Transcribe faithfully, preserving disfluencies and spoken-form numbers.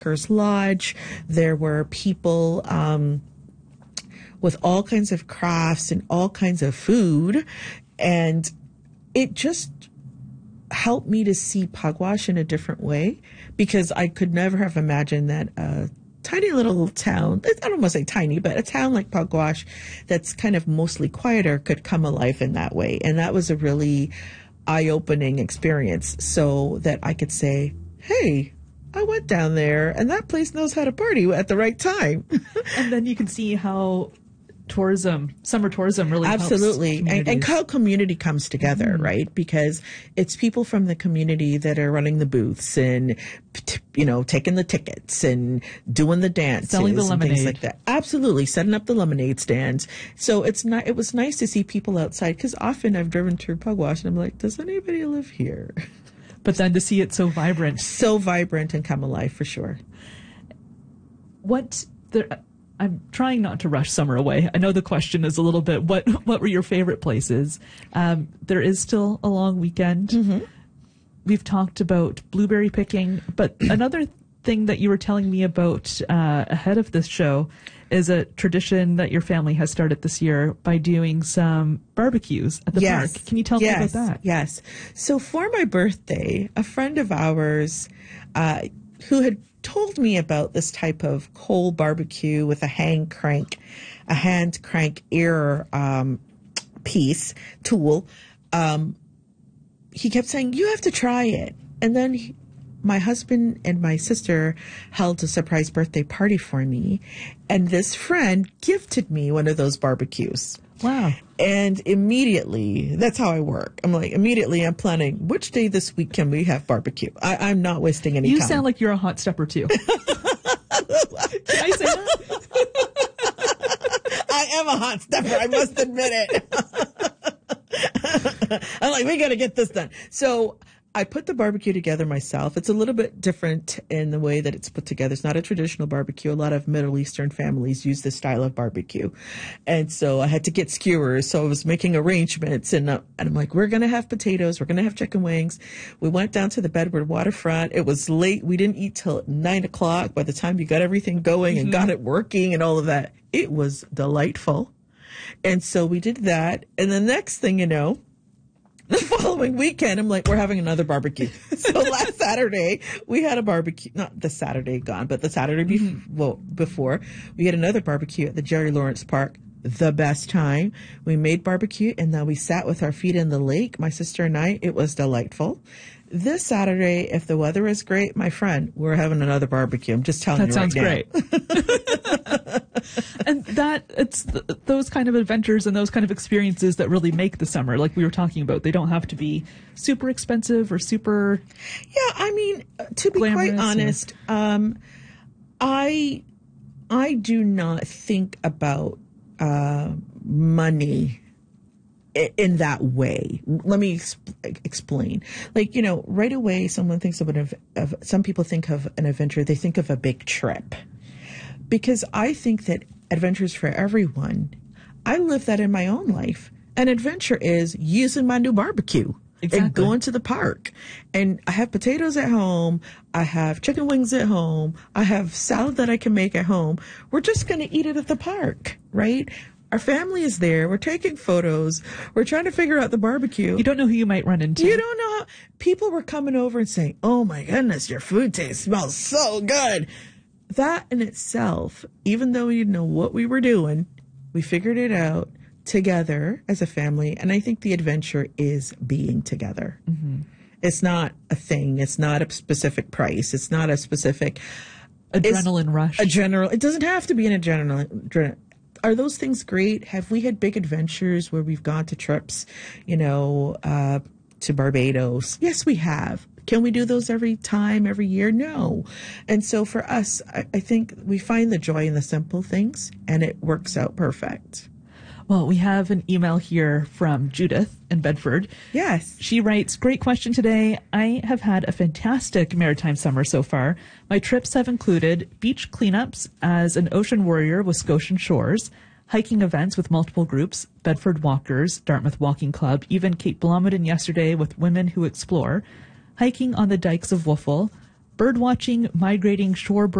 Lodge. There were people um, with all kinds of crafts and all kinds of food. And it just helped me to see Pugwash in a different way, because I could never have imagined that a tiny little town, I don't want to say tiny, but a town like Pugwash that's kind of mostly quieter could come alive in that way. And that was a really eye-opening experience, so that I could say, hey, I went down there and that place knows how to party at the right time. And then you can see how tourism, summer tourism really absolutely helps and, and how community comes together, mm-hmm. right? Because it's people from the community that are running the booths and, you know, taking the tickets and doing the dances, selling the lemonade, and things like that. Absolutely, setting up the lemonade stands. So it's not. It was nice to see people outside, because often I've driven through Pugwash and I'm like, does anybody live here? But then to see it so vibrant, so vibrant and come alive, for sure. What the. I'm trying not to rush summer away. I know the question is a little bit, what what were your favorite places? Um, there is still a long weekend. Mm-hmm. We've talked about blueberry picking, but another thing that you were telling me about uh, ahead of this show is a tradition that your family has started this year by doing some barbecues at the yes. park. Can you tell yes. me about that? Yes. So for my birthday, a friend of ours uh, who had told me about this type of coal barbecue with a hand crank, a hand crank ear um, piece tool. Um, he kept saying, you have to try it. And then he, my husband and my sister held a surprise birthday party for me. And this friend gifted me one of those barbecues. Wow. And immediately, that's how I work. I'm like, immediately I'm planning, which day this week can we have barbecue? I, I'm not wasting any you time. You sound like you're a hot stepper too. Can I say that? I am a hot stepper. I must admit it. I'm like, we got to get this done. So I put the barbecue together myself. It's a little bit different in the way that it's put together. It's not a traditional barbecue. A lot of Middle Eastern families use this style of barbecue. And so I had to get skewers. So I was making arrangements. And, uh, and I'm like, we're going to have potatoes. We're going to have chicken wings. We went down to the Bedford waterfront. It was late. We didn't eat till nine o'clock. By the time you got everything going and mm-hmm. got it working and all of that, it was delightful. And so we did that. And the next thing you know, the following weekend, I'm like, we're having another barbecue. So last Saturday, we had a barbecue, not the Saturday gone, but the Saturday be- mm-hmm. well, before, we had another barbecue at the Jerry Lawrence Park. The best time. We made barbecue, and then we sat with our feet in the lake, my sister and I. It was delightful. This Saturday, if the weather is great, my friend, we're having another barbecue. I'm just telling that you sounds right now. Great. And that it's th- those kind of adventures and those kind of experiences that really make the summer, like we were talking about. They don't have to be super expensive or super. Yeah, I mean, to be quite honest, or... um, I I do not think about uh, money in that way. Let me exp- explain. Like, you know, right away, someone thinks of an of, of some people think of an adventure. They think of a big trip, because I think that adventure is for everyone. I live that in my own life. An adventure is using my new barbecue. Exactly. And going to the park. And I have potatoes at home. I have chicken wings at home. I have salad that I can make at home. We're just going to eat it at the park, right? Our family is there. We're taking photos. We're trying to figure out the barbecue. You don't know who you might run into. You don't know how. People were coming over and saying, oh my goodness, your food taste smells so good. That in itself, even though we didn't know what we were doing, we figured it out together as a family. And I think the adventure is being together. Mm-hmm. It's not a thing. It's not a specific price. It's not a specific adrenaline rush. A general. It doesn't have to be an adrenaline. adrenaline. Are those things great? Have we had big adventures where we've gone to trips, you know, uh, to Barbados? Yes, we have. Can we do those every time, every year? No. And so for us, I, I think we find the joy in the simple things, and it works out perfect. Well, we have an email here from Judith in Bedford. Yes. She writes, great question today. I have had a fantastic maritime summer so far. My trips have included beach cleanups as an ocean warrior with Scotian Shores, hiking events with multiple groups, Bedford Walkers, Dartmouth Walking Club, even Cape Blomidon yesterday with Women Who Explore, hiking on the dikes of Woofle, birdwatching, migrating shorebirds,